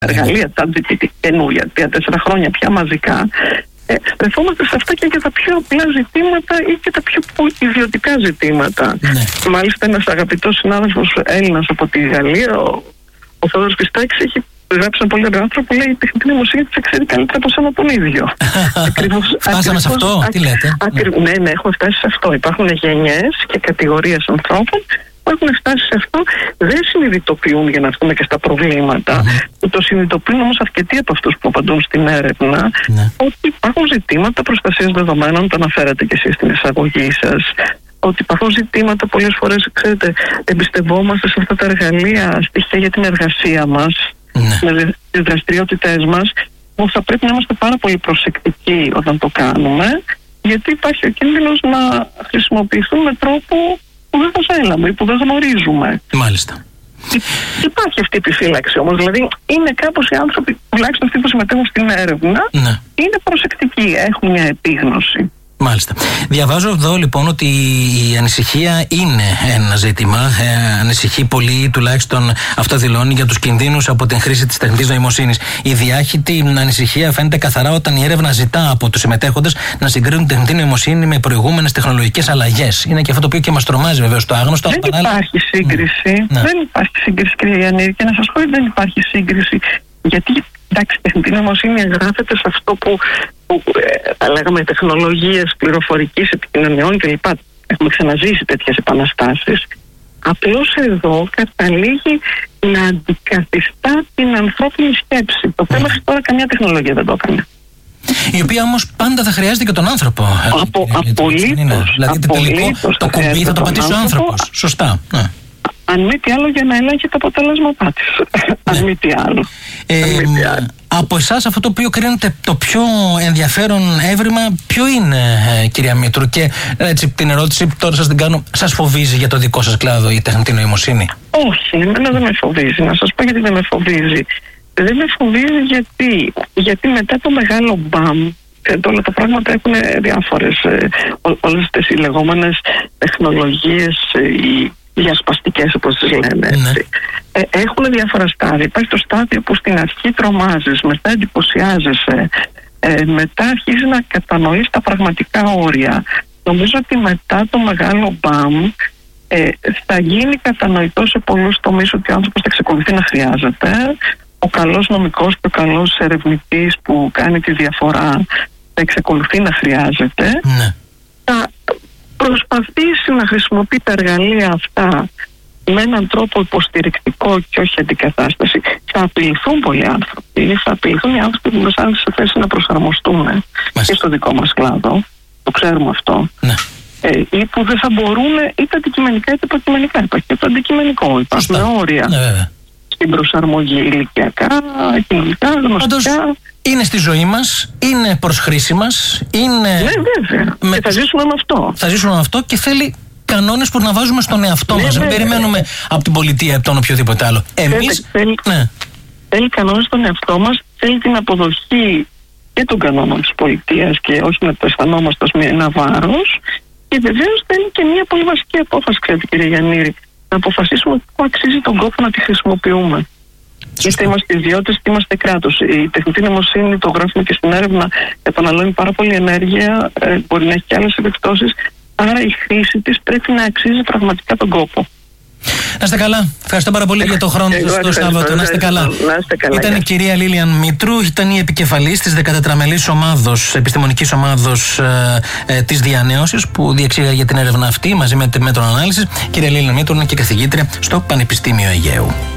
εργαλεία, ChatGPT, καινούρια, 3-4 χρόνια πια μαζικά, στρεφόμαστε σε αυτά και για τα πιο απλά ζητήματα ή και τα πιο ιδιωτικά ζητήματα. Ναι. Μάλιστα, ένας αγαπητός συνάδελφος Έλληνας από τη Γαλλία, ο Θόδωρος Πιστάκης, έχει γράψει ένα πολύ ωραίο άνθρωπο που λέει: η τεχνητή νοημοσύνη θα ξέρει καλύτερα από σένα τον ίδιο. Φτάσαμε σε αυτό, τι λέτε? Ναι, έχουμε φτάσει σε αυτό. Υπάρχουν γενιές και κατηγορίες ανθρώπων που έχουν φτάσει σε αυτό, δεν συνειδητοποιούν, για να έρθουμε και στα προβλήματα. Το συνειδητοποιούν όμως αρκετοί από αυτούς που απαντούν στην έρευνα, ότι υπάρχουν ζητήματα προστασίας δεδομένων, το αναφέρατε και εσείς στην εισαγωγή σας. Ότι υπάρχουν ζητήματα, πολλές φορές, ξέρετε, εμπιστευόμαστε σε αυτά τα εργαλεία, στοιχεία για την εργασία μας, με τις δραστηριότητές μας, που θα πρέπει να είμαστε πάρα πολύ προσεκτικοί όταν το κάνουμε, γιατί υπάρχει ο κίνδυνος να χρησιμοποιηθούν με τρόπο που δεν θα θέλαμε ή που δεν γνωρίζουμε. Μάλιστα. Υπάρχει αυτή η επιφύλαξη όμως. Δηλαδή, είναι κάπως οι άνθρωποι, τουλάχιστον αυτοί που συμμετέχουν στην έρευνα, είναι προσεκτικοί, έχουν μια επίγνωση. Μάλιστα. Διαβάζω εδώ λοιπόν ότι η ανησυχία είναι ένα ζήτημα. Ανησυχεί πολύ, τουλάχιστον αυτό δηλώνει, για τους κινδύνους από την χρήση της τεχνητής νοημοσύνης. Η διάχυτη ανησυχία φαίνεται καθαρά όταν η έρευνα ζητά από τους συμμετέχοντες να συγκρίνουν την τεχνητή νοημοσύνη με προηγούμενες τεχνολογικές αλλαγές. Είναι και αυτό το οποίο και μας τρομάζει βεβαίως το άγνωστο. Δεν υπάρχει σύγκριση. Δεν υπάρχει σύγκριση, κύριε Γιαννήρη, και να σας πω ότι δεν υπάρχει σύγκριση. Γιατί, εντάξει, η τεχνητή νοημοσύνη εγγράφεται σε αυτό που θα λέγαμε τεχνολογίες πληροφορικής επικοινωνιών κλπ. Έχουμε ξαναζήσει τέτοιες επαναστάσεις. Απλώς εδώ καταλήγει να αντικαθιστά την ανθρώπινη σκέψη. Το οποίο μέχρι τώρα καμιά τεχνολογία δεν το έκανε. Η οποία όμως πάντα θα χρειάζεται και τον άνθρωπο. Απολύτως. Δηλαδή το κουμπί θα το πατήσει ο άνθρωπος. Σωστά. Αν μη τι άλλο, για να ελέγχει το αποτέλεσμα της. Αν μη τι άλλο. Από εσάς αυτό το οποίο κρίνετε το πιο ενδιαφέρον έβριμα, ποιο είναι, κυρία Μήτρου? Και έτσι την ερώτηση τώρα σας την κάνω: σας φοβίζει για το δικό σας κλάδο η τεχνητή νοημοσύνη? Όχι, εμένα δεν με φοβίζει. Να σας πω γιατί δεν με φοβίζει. Δεν με φοβίζει γιατί μετά το μεγάλο μπαμ, όλα τα πράγματα έχουν διάφορες, όλες τις οι λεγόμενες τεχνολογίες, οι διασπαστικές όπως τις λέμε, έχουν διάφορα στάδια. Υπάρχει το στάδιο που στην αρχή τρομάζεις, μετά εντυπωσιάζεσαι, μετά αρχίζεις να κατανοείς τα πραγματικά όρια. Νομίζω ότι μετά το μεγάλο μπαμ θα γίνει κατανοητό σε πολλούς τομείς ότι ο άνθρωπος θα εξακολουθεί να χρειάζεται. Ο καλός νομικός και ο καλός ερευνητής που κάνει τη διαφορά θα εξακολουθεί να χρειάζεται. Θα προσπαθήσει να χρησιμοποιεί τα εργαλεία αυτά με έναν τρόπο υποστηρικτικό και όχι αντικατάσταση. Θα απειληθούν πολλοί άνθρωποι. Θα απειληθούν οι άνθρωποι που μας άνοιξε σε θέση να προσαρμοστούν και στο δικό μας κλάδο. Το ξέρουμε αυτό. Ή που δεν θα μπορούν είτε αντικειμενικά είτε υποκειμενικά. Υπάρχει και το αντικειμενικό. Υπάρχουν όρια στην προσαρμογή ηλικιακά, κοινωνικά, γνωστικά. Είναι στη ζωή μας, είναι προς χρήση μας, είναι. Ναι, βέβαια. Και θα ζήσουμε με αυτό. Θα ζήσουμε με αυτό και θέλει κανόνες που να βάζουμε στον εαυτό μας. Δεν περιμένουμε από την πολιτεία, από τον οποιοδήποτε άλλο. Εμείς. Θέλει κανόνες στον εαυτό μας, θέλει την αποδοχή και των κανόνων της πολιτείας και όχι να το αισθανόμαστε ως ένα βάρος. Και βεβαίως θέλει και μια πολύ βασική απόφαση, ξέρετε, κύριε Γιαννήρη, να αποφασίσουμε πού αξίζει τον κόπο να τη χρησιμοποιούμε. Είτε είμαστε ιδιώτες είτε είμαστε κράτος. Η τεχνητή νοημοσύνη, το γράφουμε και στην έρευνα, καταναλώνει πάρα πολύ ενέργεια, μπορεί να έχει και άλλες επιπτώσεις. Άρα η χρήση της πρέπει να αξίζει πραγματικά τον κόπο. Να είστε καλά. Ευχαριστώ πάρα πολύ για τον χρόνο σας το Σάββατο. Να είστε καλά. Ήταν η κυρία Λίλιαν Μήτρου, ήταν η επικεφαλής της 14μελής ομάδος, επιστημονικής ομάδος της Διανέωσης, που διεξήγαγε την έρευνα αυτή μαζί με τον ανάλυση. Κυρία Λίλιαν Μήτρου είναι και καθηγήτρια στο Πανεπιστήμιο Αιγαίου.